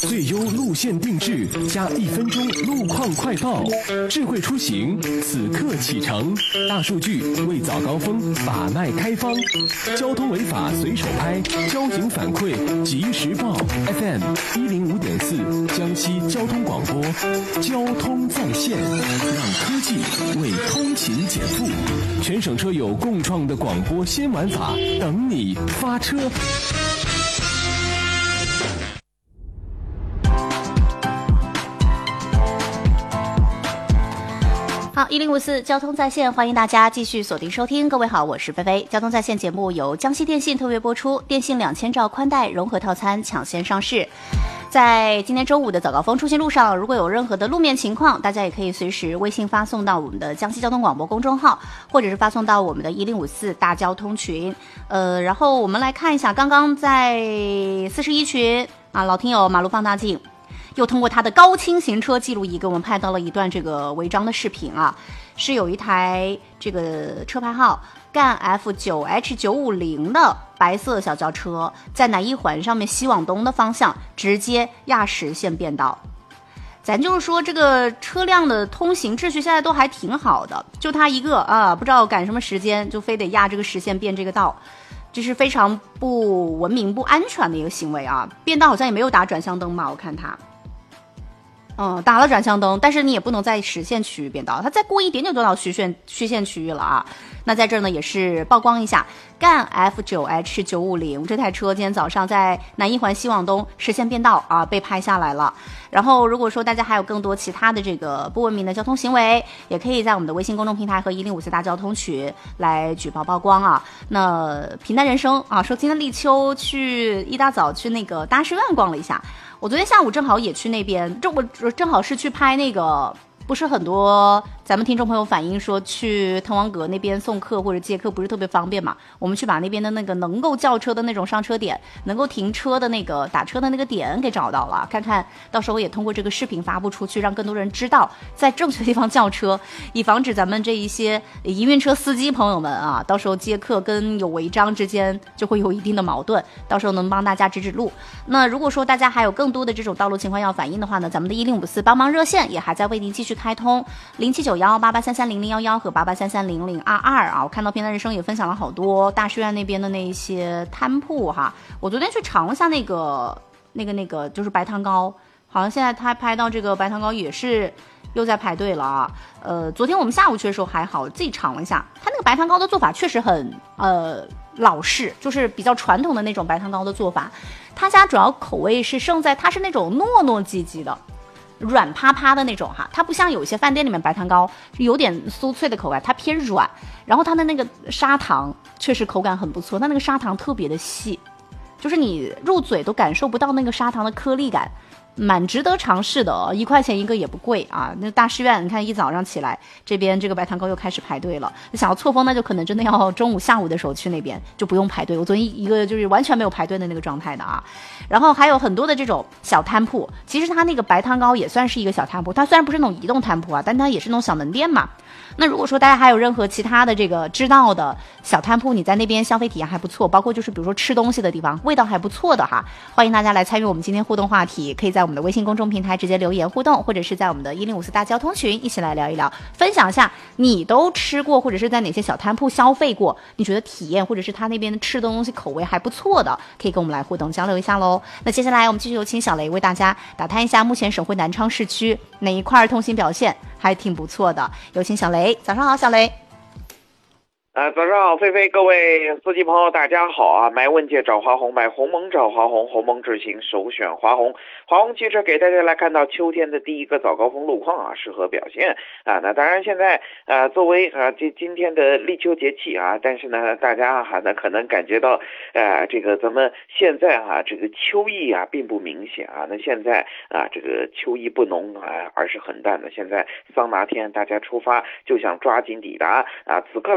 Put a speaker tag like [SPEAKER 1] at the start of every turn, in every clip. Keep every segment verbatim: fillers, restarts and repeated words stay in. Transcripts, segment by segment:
[SPEAKER 1] 最优路线定制加一分钟路况快报，智慧出行此刻启程，大数据为早高峰把脉开方，交通违法随手拍，交警反馈及时报。F M 一零五点四江西交通广播，交通在线，让科技为通勤减负。全省车友共创的广播新玩法，等你发车。
[SPEAKER 2] 好，一零五四交通在线，欢迎大家继续锁定收听。各位好，我是菲菲。交通在线节目由江西电信特约播出，电信两千兆宽带融合套餐抢先上市。在今天周五的早高峰出行路上，如果有任何的路面情况，大家也可以随时微信发送到我们的江西交通广播公众号，或者是发送到我们的一零五四大交通群。呃，然后我们来看一下，刚刚在四十一群啊，老听友马路放大镜又通过他的高清行车记录仪给我们拍到了一段这个违章的视频啊，是有一台这个车牌号赣 F 九 H 九五零的白色小轿车，在南一环上面西往东的方向直接压实线变道。咱就是说这个车辆的通行秩序现在都还挺好的，就他一个啊，不知道赶什么时间就非得压这个实线变这个道，这是非常不文明不安全的一个行为啊。变道好像也没有打转向灯嘛，我看他嗯，打了转向灯，但是你也不能在实线区域变道，它再过一点点就到虚线虚线区域了啊。那在这儿呢，也是曝光一下，赣 F 九 H 九五零这台车今天早上在南一环西往东实线变道啊，被拍下来了。然后如果说大家还有更多其他的这个不文明的交通行为，也可以在我们的微信公众平台和一零五四大交通群来举报曝光啊。那平淡人生啊，说今天立秋去一大早去那个大师院逛了一下。我昨天下午正好也去那边，这我正好是去拍那个，不是很多咱们听众朋友反映说去滕王阁那边送客或者接客不是特别方便嘛，我们去把那边的那个能够叫车的那种上车点，能够停车的那个打车的那个点给找到了，看看到时候也通过这个视频发布出去，让更多人知道在正确的地方叫车，以防止咱们这一些营运车司机朋友们啊，到时候接客跟有违章之间就会有一定的矛盾，到时候能帮大家指指路。那如果说大家还有更多的这种道路情况要反映的话呢，咱们的一零五四帮忙热线也还在为您继续开通，零七九幺八八三三零零幺幺和八八三三零零二二啊。我看到平淡人生也分享了好多大师院那边的那一些摊铺哈，我昨天去尝了下那个那个那个就是白糖糕，好像现在他拍到这个白糖糕也是又在排队了啊。呃，昨天我们下午去的时候还好，自己尝了一下，他那个白糖糕的做法确实很呃老式，就是比较传统的那种白糖糕的做法。他家主要口味是胜在它是那种糯糯唧唧的。软趴趴的那种哈，它不像有一些饭店里面白糖糕有点酥脆的口感，它偏软，然后它的那个砂糖确实口感很不错，它那个砂糖特别的细，就是你入嘴都感受不到那个砂糖的颗粒感，蛮值得尝试的，一块钱一个也不贵啊。那大师院你看一早上起来，这边这个白糖糕又开始排队了，想要错峰那就可能真的要中午下午的时候去那边，就不用排队。我昨天一个就是完全没有排队的那个状态的啊。然后还有很多的这种小摊铺，其实它那个白糖糕也算是一个小摊铺，它虽然不是那种移动摊铺啊，但它也是那种小门店嘛。那如果说大家还有任何其他的这个知道的小摊铺，你在那边消费体验还不错，包括就是比如说吃东西的地方味道还不错的哈，欢迎大家来参与我们今天互动话题，可以在我们的微信公众平台直接留言互动，或者是在我们的一零五四大交通群一起来聊一聊，分享一下你都吃过或者是在哪些小摊铺消费过，你觉得体验或者是他那边吃的东西口味还不错的，可以跟我们来互动交流一下喽。那接下来我们继续有请小雷为大家打探一下目前省会南昌市区哪一块通行表现还挺不错的，有请小雷。早上好，小雷。
[SPEAKER 3] 啊、呃，早上好，菲菲，各位司机朋友，大家好啊！买问界找华红，买鸿蒙找华红，鸿蒙智行首选华红。华红汽车给大家来看到秋天的第一个早高峰路况啊，适合表现啊。那当然，现在啊，作为啊这今天的立秋节气啊，但是呢，大家哈、啊、呢可能感觉到，呃，这个咱们现在哈、啊、这个秋意啊并不明显啊。那现在啊这个秋意不浓啊，而是很淡的。现在桑拿天，大家出发就想抓紧抵达啊。此刻来看的话。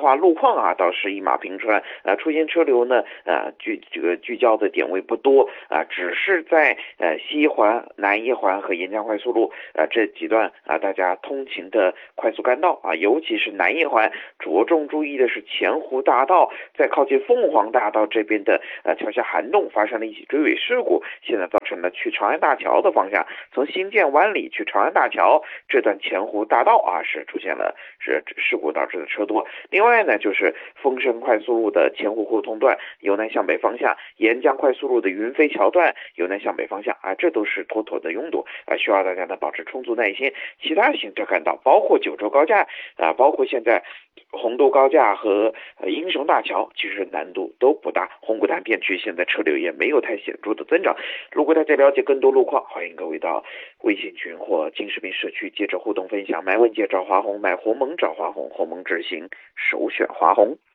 [SPEAKER 3] 话，路况啊倒是一马平川，呃，出现车流呢，呃，聚这个聚焦的点位不多啊，只是在呃西一环、南一环和沿江快速路啊这几段啊大家通勤的快速干道啊，尤其是南一环，着重注意的是前湖大道在靠近凤凰大道这边的呃桥下涵洞发生了一起追尾事故，现在造成了去长安大桥的方向，从新建湾里去长安大桥这段前湖大道啊是出现了是事故导致的车多。另外呢，就是丰盛快速路的前湖互通段由南向北方向，沿江快速路的云飞桥段由南向北方向啊，这都是妥妥的拥堵啊，需要大家呢保持充足耐心。其他行车干道包括九州高架啊，包括现在洪都高架和呃英雄大桥，其实难度都不大。红谷潭片区现在车流也没有太显著的增长。如果大家了解更多路况，欢迎各位到微信群或金视频社区接着互动分享。买问界找华红，买鸿蒙找华红，鸿蒙执行首选华红。